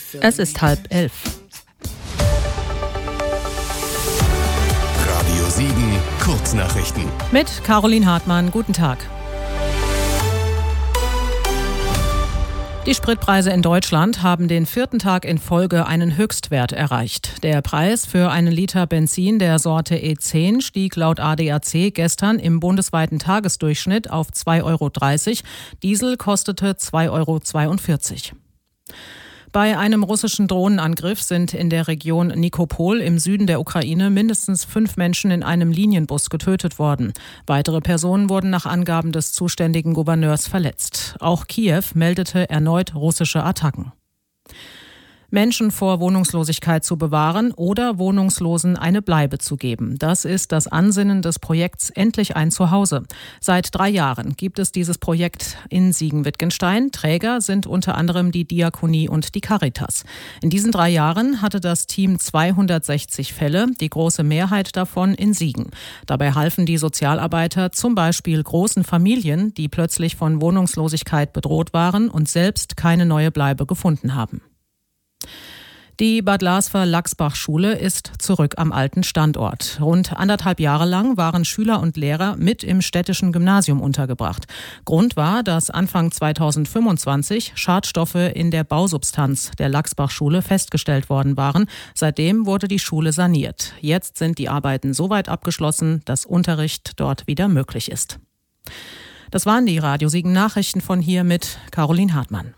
Es ist 10:30. Radio Siegen, Kurznachrichten. Mit Caroline Hartmann, guten Tag. Die Spritpreise in Deutschland haben den 4. Tag in Folge einen Höchstwert erreicht. Der Preis für einen Liter Benzin der Sorte E10 stieg laut ADAC gestern im bundesweiten Tagesdurchschnitt auf 2,30 €. Diesel kostete 2,42 €. Bei einem russischen Drohnenangriff sind in der Region Nikopol im Süden der Ukraine mindestens 5 Menschen in einem Linienbus getötet worden. Weitere Personen wurden nach Angaben des zuständigen Gouverneurs verletzt. Auch Kiew meldete erneut russische Attacken. Menschen vor Wohnungslosigkeit zu bewahren oder Wohnungslosen eine Bleibe zu geben. Das ist das Ansinnen des Projekts Endlich ein Zuhause. Seit 3 Jahren gibt es dieses Projekt in Siegen-Wittgenstein. Träger sind unter anderem die Diakonie und die Caritas. In diesen 3 Jahren hatte das Team 260 Fälle, die große Mehrheit davon in Siegen. Dabei halfen die Sozialarbeiter zum Beispiel großen Familien, die plötzlich von Wohnungslosigkeit bedroht waren und selbst keine neue Bleibe gefunden haben. Die Bad Lasver-Lachsbach-Schule ist zurück am alten Standort. Rund 1,5 Jahre lang waren Schüler und Lehrer mit im städtischen Gymnasium untergebracht. Grund war, dass Anfang 2025 Schadstoffe in der Bausubstanz der Lachsbach-Schule festgestellt worden waren. Seitdem wurde die Schule saniert. Jetzt sind die Arbeiten soweit abgeschlossen, dass Unterricht dort wieder möglich ist. Das waren die Radio Siegen Nachrichten von hier mit Caroline Hartmann.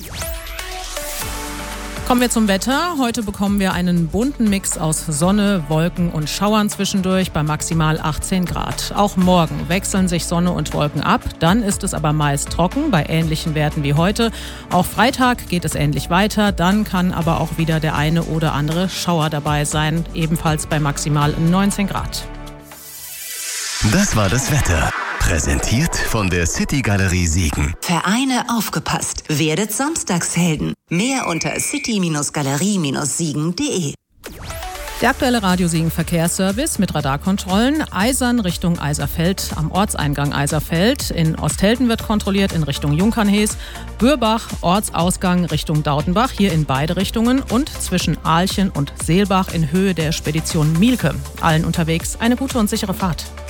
Kommen wir zum Wetter. Heute bekommen wir einen bunten Mix aus Sonne, Wolken und Schauern zwischendurch bei maximal 18 Grad. Auch morgen wechseln sich Sonne und Wolken ab. Dann ist es aber meist trocken bei ähnlichen Werten wie heute. Auch Freitag geht es ähnlich weiter. Dann kann aber auch wieder der eine oder andere Schauer dabei sein. Ebenfalls bei maximal 19 Grad. Das war das Wetter. Präsentiert von der City Galerie Siegen. Vereine aufgepasst. Werdet Samstagshelden. Mehr unter city-galerie-siegen.de. Der aktuelle Radio Siegen Verkehrsservice mit Radarkontrollen. Eisern Richtung Eiserfeld am Ortseingang Eiserfeld. In Osthelden wird kontrolliert in Richtung Junkernhees. Bürbach, Ortsausgang Richtung Dautenbach, hier in beide Richtungen. Und zwischen Ahlchen und Seelbach in Höhe der Spedition Mielke. Allen unterwegs eine gute und sichere Fahrt.